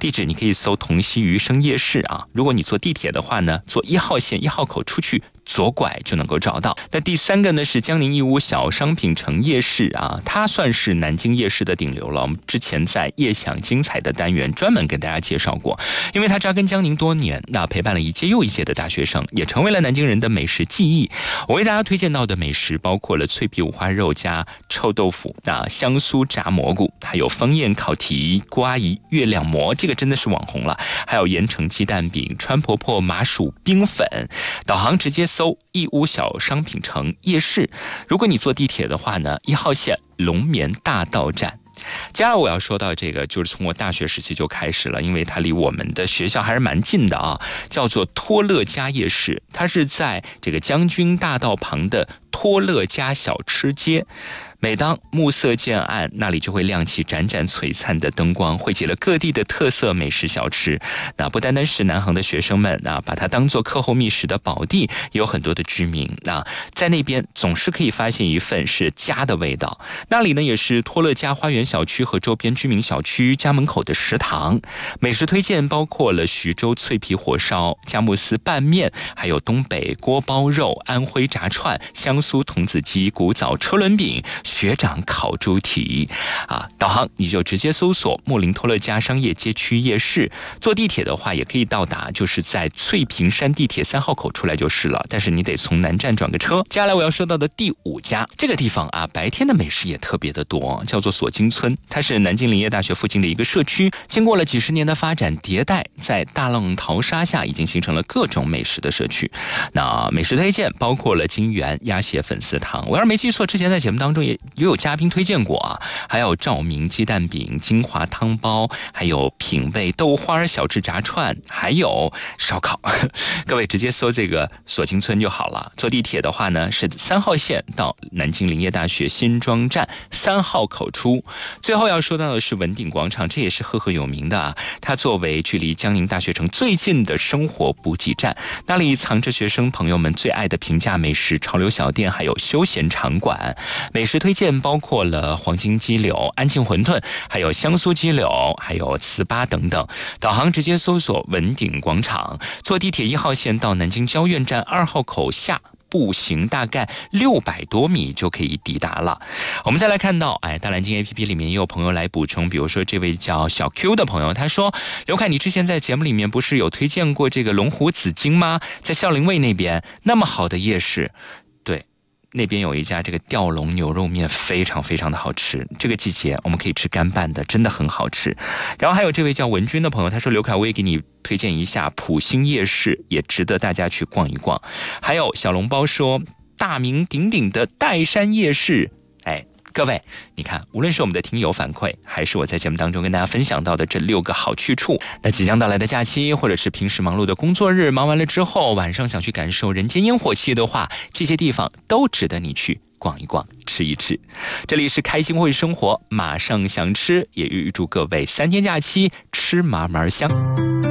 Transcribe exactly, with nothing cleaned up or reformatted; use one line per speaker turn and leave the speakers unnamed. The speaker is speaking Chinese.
地址你可以搜同溪余生夜市啊。如果你坐地铁的话呢，坐一号线一号口出去，左拐就能够找到。那第三个呢是江宁义乌小商品城夜市啊，它算是南京夜市的顶流了。我们之前在夜享精彩的单元专门给大家介绍过，因为它扎根江宁多年，那陪伴了一届又一届的大学生，也成为了南京人的美食记忆。我为大家推荐到的美食包括了脆皮五花肉加臭豆腐、那香酥炸蘑菇，还有枫叶烤蹄、郭阿姨月亮馍，这个真的是网红了，还有盐城鸡蛋饼、川婆婆麻薯冰粉。导航直接搜义乌小商品城夜市。如果你坐地铁的话呢，一号线龙眠大道站。接下来我要说到这个，就是从我大学时期就开始了，因为它离我们的学校还是蛮近的啊，叫做托乐家夜市，它是在这个将军大道旁的托乐家小吃街。每当暮色渐暗，那里就会亮起盏盏璀璨的灯光，汇集了各地的特色美食小吃。那不单单是南航的学生们，那把它当作课后觅食的宝地，也有很多的居民。那在那边总是可以发现一份是家的味道。那里呢，也是托乐家花园小区和周边居民小区家门口的食堂。美食推荐包括了徐州脆皮火烧、佳木斯拌面，还有东北锅包肉、安徽炸串、香酥童子鸡、古早车轮饼、学长烤猪蹄啊。导航你就直接搜索木林托乐家商业街区夜市，坐地铁的话也可以到达，就是在翠屏山地铁三号口出来就是了，但是你得从南站转个车。接下来我要说到的第五家，这个地方啊，白天的美食也特别的多，叫做锁金村，它是南京林业大学附近的一个社区，经过了几十年的发展迭代，在大浪淘沙下已经形成了各种美食的社区。那美食推荐包括了金源鸭血粉丝汤，我要是没记错，之前在节目当中也也有嘉宾推荐过啊，还有照明鸡蛋饼、金华汤包，还有品味豆花小吃炸串，还有烧烤。各位直接搜这个锁金村就好了。坐地铁的话呢，是三号线到南京林业大学新庄站三号口出。最后要说到的是文鼎广场，这也是赫赫有名的啊。它作为距离江宁大学城最近的生活补给站，那里藏着学生朋友们最爱的平价美食、潮流小店，还有休闲场馆。美食推荐包括了黄金鸡柳、安庆馄饨，还有香酥鸡柳，还有糍粑等等。导航直接搜索文鼎广场，坐地铁一号线到南京交院站二号口下，步行大概六百多米就可以抵达了。我们再来看到，哎，大蓝鲸 A P P 里面也有朋友来补充，比如说这位叫小 Q 的朋友，他说：刘凯，你之前在节目里面不是有推荐过这个龙湖紫荆吗？在孝陵卫那边那么好的夜市。对，那边有一家这个吊龙牛肉面非常非常的好吃，这个季节我们可以吃干拌的，真的很好吃。然后还有这位叫文君的朋友，他说：刘凯，我也给你推荐一下普兴夜市，也值得大家去逛一逛。还有小笼包说大名鼎鼎的岱山夜市。哎，各位你看，无论是我们的听友反馈，还是我在节目当中跟大家分享到的这六个好去处，那即将到来的假期，或者是平时忙碌的工作日，忙完了之后晚上想去感受人间烟火气的话，这些地方都值得你去逛一逛，吃一吃。这里是开心会生活，马上想吃，也预祝各位三天假期吃嘛嘛香。